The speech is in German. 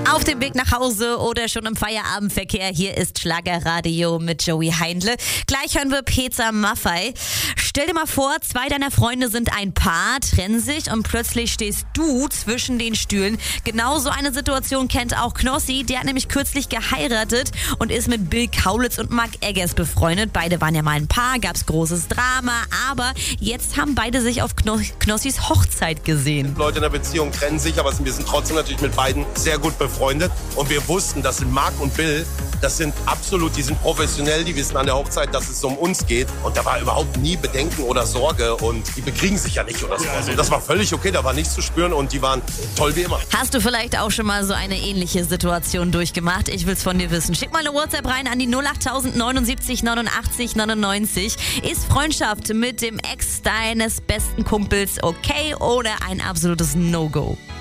Auf dem Weg nach Hause oder schon im Feierabendverkehr, hier ist Schlagerradio mit Joey Heindle. Gleich hören wir Peter Maffay. Stell dir mal vor, 2 deiner Freunde sind ein Paar, trennen sich und plötzlich stehst du zwischen den Stühlen. Genau so eine Situation kennt auch Knossi. Der hat nämlich kürzlich geheiratet und ist mit Bill Kaulitz und Mark Eggers befreundet. Beide waren ja mal ein Paar, gab's großes Drama, aber jetzt haben beide sich auf Knossis Hochzeit gesehen. Leute in der Beziehung trennen sich, aber wir sind trotzdem natürlich mit beiden sehr gut befreundet. Und wir wussten, das sind Mark und Bill, die sind professionell, die wissen an der Hochzeit, dass es um uns geht. Und da war überhaupt nie Bedenken oder Sorge und die bekriegen sich ja nicht oder so. Also das war völlig okay, da war nichts zu spüren und die waren toll wie immer. Hast du vielleicht auch schon mal so eine ähnliche Situation durchgemacht? Ich will's von dir wissen. Schick mal eine WhatsApp rein an die 08000 79 89 99. Ist Freundschaft mit dem Ex deines besten Kumpels okay oder ein absolutes No-Go?